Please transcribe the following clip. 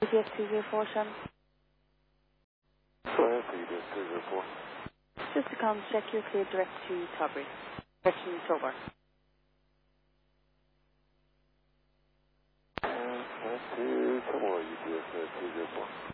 EDS 204, Sean. Go ahead, EDS 204. Just to come check you're cleared direct to Tubberry. Direction Tober. That's to Tober, EDS 204.